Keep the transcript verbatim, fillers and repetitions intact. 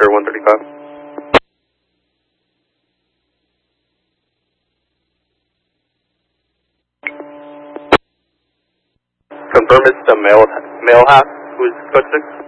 Oscar one thirty-five. Confirm it's the male, male half who's requesting.